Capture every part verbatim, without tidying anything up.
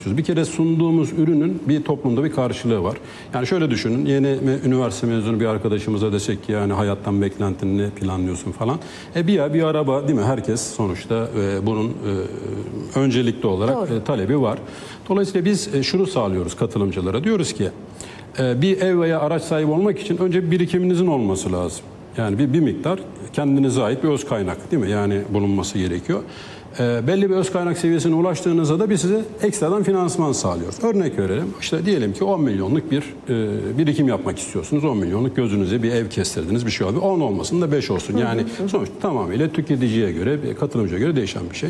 Bir kere sunduğumuz ürünün bir toplumda bir karşılığı var. Yani şöyle düşünün, yeni üniversite mezunu bir arkadaşımıza desek ki yani hayattan beklentini ne planlıyorsun falan. E bir ya bir araba değil mi? Herkes sonuçta e, bunun e, öncelikli olarak e, talebi var. Dolayısıyla biz e, şunu sağlıyoruz katılımcılara. Diyoruz ki e, bir ev veya araç sahibi olmak için önce bir birikiminizin olması lazım. Yani bir, bir miktar kendinize ait bir öz kaynak değil mi? Yani bulunması gerekiyor. E, belli bir öz kaynak seviyesine ulaştığınızda da biz size ekstradan finansman sağlıyoruz. Örnek verelim. İşte diyelim ki on milyonluk bir e, birikim yapmak istiyorsunuz. on milyonluk gözünüze bir ev kestirdiniz, bir şey oldu. on olmasın da beş olsun. Yani sonuçta tamamıyla tüketiciye göre, katılımcıya göre değişen bir şey.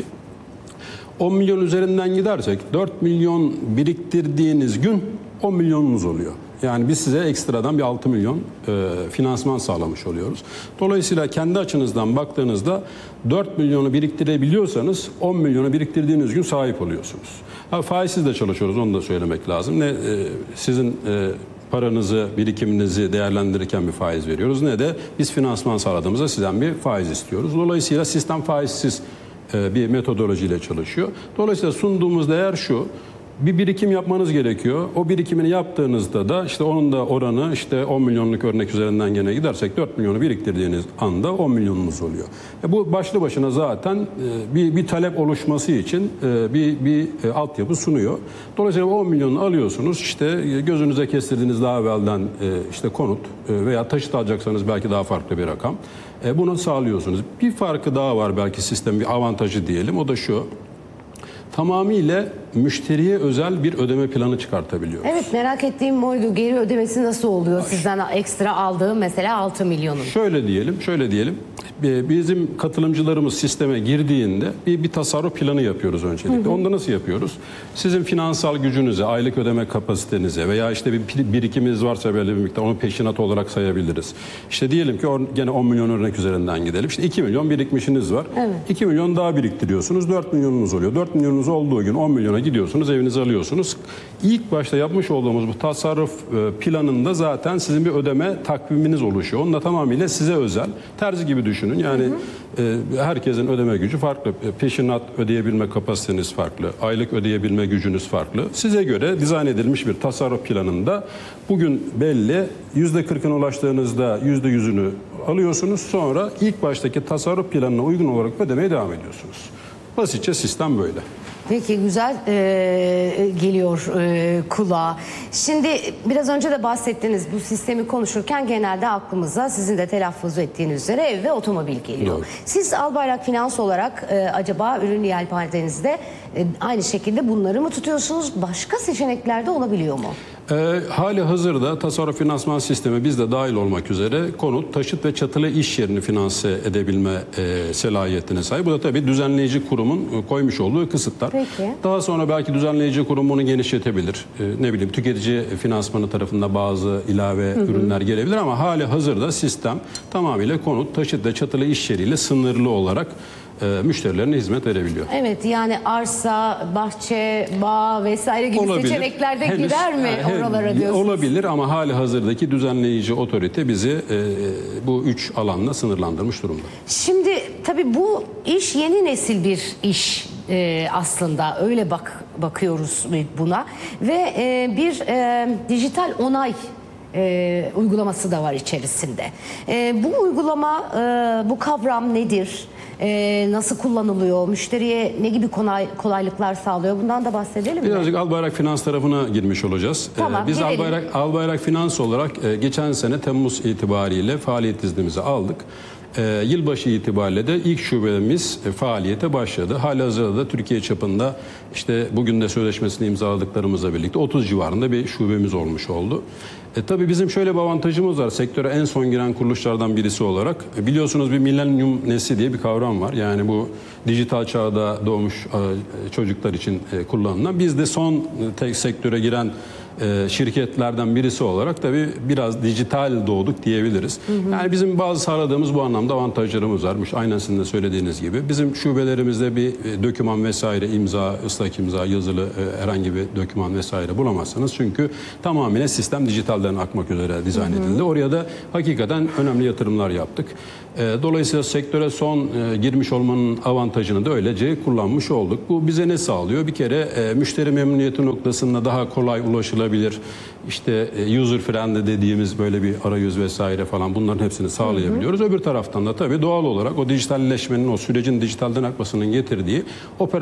on milyon üzerinden gidersek dört milyon biriktirdiğiniz gün on milyonunuz oluyor. Yani biz size ekstradan bir altı milyon e, finansman sağlamış oluyoruz. Dolayısıyla kendi açınızdan baktığınızda dört milyonu biriktirebiliyorsanız on milyonu biriktirdiğiniz gün sahip oluyorsunuz. Ha, faizsiz de çalışıyoruz, onu da söylemek lazım. Ne e, sizin e, paranızı, birikiminizi değerlendirirken bir faiz veriyoruz, ne de biz finansman sağladığımızda sizden bir faiz istiyoruz. Dolayısıyla sistem faizsiz e, bir metodolojiyle çalışıyor. Dolayısıyla sunduğumuz değer şu: bir birikim yapmanız gerekiyor. O birikimini yaptığınızda da işte onun da oranı işte on milyonluk örnek üzerinden gene gidersek dört milyonu biriktirdiğiniz anda on milyonunuz oluyor. E bu başlı başına zaten e, bir, bir talep oluşması için e, bir, bir e, altyapı sunuyor. Dolayısıyla on milyonu alıyorsunuz, işte e, gözünüze kestirdiğiniz daha evvelden e, işte konut e, veya taşıt alacaksanız belki daha farklı bir rakam. E, bunu sağlıyorsunuz. Bir farkı daha var belki, sistemin bir avantajı diyelim, o da şu: tamamıyla müşteriye özel bir ödeme planı çıkartabiliyoruz. Evet, merak ettiğim oydu. Geri ödemesi nasıl oluyor? Sizden ekstra aldığı mesela altı milyonun. Şöyle diyelim, şöyle diyelim. Bizim katılımcılarımız sisteme girdiğinde bir, bir tasarruf planı yapıyoruz öncelikle. Hı hı. Onda nasıl yapıyoruz? Sizin finansal gücünüze, aylık ödeme kapasitenize veya işte bir birikiminiz varsa böyle bir miktar, onu peşinat olarak sayabiliriz. İşte diyelim ki gene on milyon örnek üzerinden gidelim. İşte iki milyon birikmişiniz var. Evet. iki milyon daha biriktiriyorsunuz. dört milyonunuz oluyor. dört milyonunuz olduğu gün on milyona gidiyorsunuz, evinizi alıyorsunuz. İlk başta yapmış olduğumuz bu tasarruf planında zaten sizin bir ödeme takviminiz oluşuyor. Onun da tamamıyla size özel. Terzi gibi düşünün. Yani hı hı. E, herkesin ödeme gücü farklı. Peşinat ödeyebilme kapasiteniz farklı. Aylık ödeyebilme gücünüz farklı. Size göre dizayn edilmiş bir tasarruf planında bugün belli. yüzde kırkına ulaştığınızda yüzde yüzünü alıyorsunuz. Sonra ilk baştaki tasarruf planına uygun olarak ödemeye devam ediyorsunuz. Basitçe sistem böyle. Peki, güzel e, geliyor e, kulağa. Şimdi biraz önce de bahsettiğiniz bu sistemi konuşurken genelde aklımıza sizin de telaffuz ettiğiniz üzere ev ve otomobil geliyor. Doğru. Siz Albayrak Finans olarak e, acaba ürün yelpazenizde e, aynı şekilde bunları mı tutuyorsunuz? Başka seçenekler de olabiliyor mu? E, hali hazırda tasarruf finansman sistemi bizde dahil olmak üzere konut, taşıt ve çatılı iş yerini finanse edebilme e, selahiyetine sahip. Bu da tabii düzenleyici kurumun e, koymuş olduğu kısıtlar. Peki. Daha sonra belki düzenleyici kurum bunu genişletebilir. E, ne bileyim tüketici finansmanı tarafında bazı ilave hı hı. ürünler gelebilir ama hali hazırda sistem tamamıyla konut, taşıt ve çatılı iş yeriyle sınırlı olarak e, müşterilerine hizmet verebiliyor. Evet, yani arsa, bahçe, bağ vesaire gibi olabilir. Seçeneklerde henüz, girer mi he, oralara diyorsunuz? Olabilir ama hali hazırdaki düzenleyici otorite bizi e, bu üç alanla sınırlandırmış durumda. Şimdi tabii bu iş yeni nesil bir iş e, aslında, öyle bak bakıyoruz buna ve e, bir e, dijital onay e, uygulaması da var içerisinde. E, bu uygulama, e, bu kavram nedir? Ee, nasıl kullanılıyor? Müşteriye ne gibi kolay, kolaylıklar sağlıyor? Bundan da bahsedelim mi? Birazcık Albayrak Finans tarafına girmiş olacağız. Tamam, ee, biz Albayrak, Albayrak Finans olarak e, geçen sene Temmuz itibariyle faaliyet iznimizi aldık. E, yılbaşı itibariyle de ilk şubemiz e, faaliyete başladı. Halihazırda da Türkiye çapında işte bugün de sözleşmesini imzaladıklarımızla birlikte otuz civarında bir şubemiz olmuş oldu. E, tabii bizim şöyle bir avantajımız var. Sektöre en son giren kuruluşlardan birisi olarak. E, biliyorsunuz bir milenyum nesli diye bir kavram var. Yani bu dijital çağda doğmuş e, çocuklar için e, kullanılan. Biz de son e, tek sektöre giren e, şirketlerden birisi olarak tabii biraz dijital doğduk diyebiliriz. Hı hı. Yani bizim bazı sağladığımız bu anlamda avantajlarımız varmış. Aynen sizin de söylediğiniz gibi. Bizim şubelerimizde bir e, döküman vesaire, imza, ıslak imza, yazılı e, herhangi bir döküman vesaire bulamazsınız. Çünkü tamamıyla sistem dijitalden akmak üzere dizayn edildi. Hı hı. Oraya da hakikaten önemli yatırımlar yaptık. E, dolayısıyla sektöre son e, girmiş olmanın avantajını da öylece kullanmış olduk. Bu bize ne sağlıyor? Bir kere e, müşteri memnuniyeti noktasında daha kolay ulaşılabilir, işte e, user friendly dediğimiz böyle bir arayüz vesaire falan, bunların hepsini sağlayabiliyoruz. Hı hı. Öbür taraftan da tabii doğal olarak o dijitalleşmenin, o sürecin dijitalden akmasının getirdiği operasyonel